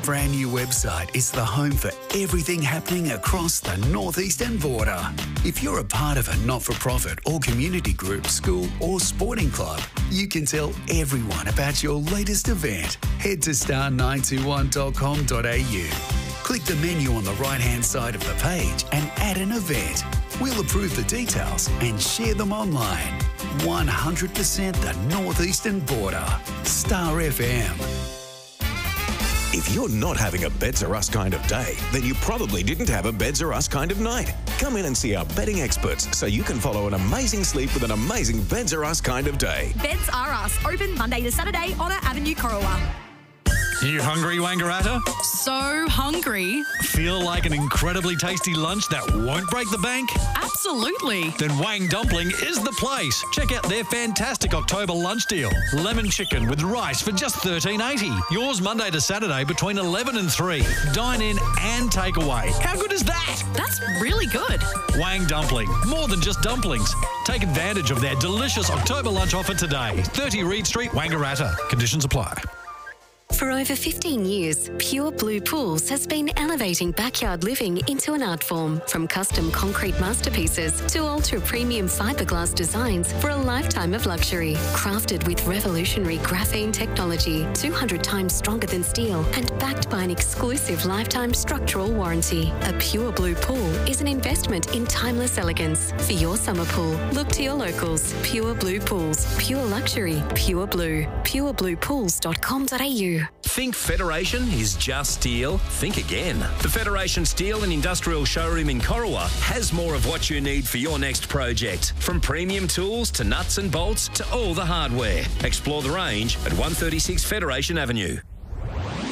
brand new website is the home for everything happening across the northeastern border. If you're a part of a not-for-profit or community group, school or sporting club, you can tell everyone about your latest event. Head to star921.com.au. Click the menu on the right-hand side of the page and add an event. We'll approve the details and share them online. 100% the northeastern border. Star FM. If you're not having a Beds Are Us kind of day, then you probably didn't have a Beds Are Us kind of night. Come in and see our bedding experts so you can follow an amazing sleep with an amazing Beds Are Us kind of day. Beds Are Us, open Monday to Saturday, Honour Avenue, Corowa. You hungry, Wangaratta? So hungry. Feel like an incredibly tasty lunch that won't break the bank? Absolutely. Then Wang Dumpling is the place. Check out their fantastic October lunch deal. Lemon chicken with rice for just $13.80. Yours Monday to Saturday between 11 and 3. Dine in and take away. How good is that? That's really good. Wang Dumpling. More than just dumplings. Take advantage of their delicious October lunch offer today. 30 Reed Street, Wangaratta. Conditions apply. For over 15 years, Pure Blue Pools has been elevating backyard living into an art form. From custom concrete masterpieces to ultra-premium fiberglass designs for a lifetime of luxury. Crafted with revolutionary graphene technology, 200 times stronger than steel, and backed by an exclusive lifetime structural warranty. A Pure Blue Pool is an investment in timeless elegance. For your summer pool, look to your locals. Pure Blue Pools. Pure luxury. Pure Blue. purebluepools.com.au. Think Federation is just steel? Think again. The Federation Steel and Industrial Showroom in Corowa has more of what you need for your next project. From premium tools to nuts and bolts to all the hardware. Explore the range at 136 Federation Avenue.